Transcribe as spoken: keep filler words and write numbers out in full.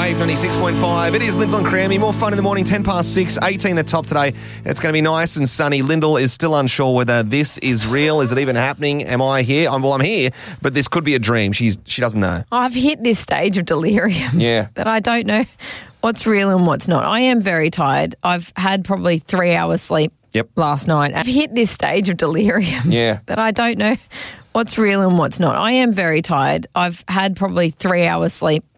Wave ninety-six point five. It is Lyndall and Crammy. More fun in the morning, ten past six, eighteen the top today. It's going to be nice and sunny. Lyndall is still unsure whether this is real. Is it even happening? Am I here? I'm, well, I'm here, but this could be a dream. She's She doesn't know. I've hit this stage of delirium Yeah. that I don't know what's real and what's not. I am very tired. I've had probably three hours sleep Yep. last night. I've hit this stage of delirium Yeah. that I don't know what's real and what's not. I am very tired. I've had probably three hours sleep